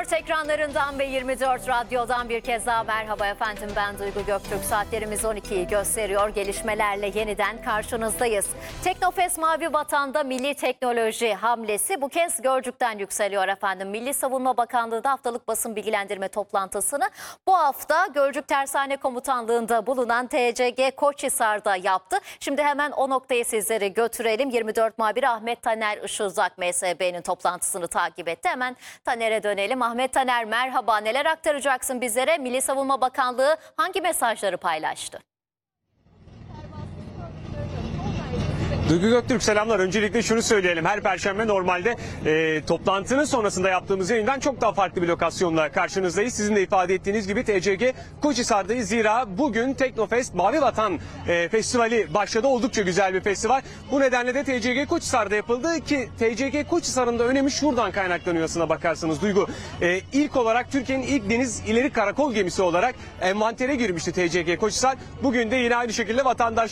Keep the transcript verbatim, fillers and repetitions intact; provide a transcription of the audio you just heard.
dört ekranlarından ve yirmi dört radyodan bir kez daha merhaba efendim, ben Duygu Göktürk. Saatlerimiz on ikiyi gösteriyor. Gelişmelerle yeniden karşınızdayız. Teknofest Mavi Vatan'da milli teknoloji hamlesi bu kez Gölcük'ten yükseliyor efendim. Milli Savunma Bakanlığı da haftalık basın bilgilendirme toplantısını bu hafta Gölcük Tersane Komutanlığı'nda bulunan T C G Koçhisar'da yaptı. Şimdi hemen o noktaya sizleri götürelim. yirmi dört muhabiri Ahmet Taner Işılzak M S B'nin toplantısını takip etti. Hemen Taner'e dönelim. Ahmet Taner, merhaba. Neler aktaracaksın bizlere? Milli Savunma Bakanlığı hangi mesajları paylaştı? Duygu Göktürk selamlar. Öncelikle şunu söyleyelim. Her perşembe normalde e, toplantının sonrasında yaptığımız yayından çok daha farklı bir lokasyonla karşınızdayız. Sizin de ifade ettiğiniz gibi T C G Koçhisar'dayız. Zira bugün Teknofest Mavi Vatan e, Festivali başladı. Oldukça güzel bir festival. Bu nedenle de T C G Koçhisar'da yapıldı ki T C G Koçhisar'ın da önemi şuradan kaynaklanıyor aslına bakarsanız Duygu. E, ilk olarak Türkiye'nin ilk deniz ileri karakol gemisi olarak envantere girmişti T C G Koçhisar. Bugün de yine aynı şekilde vatandaş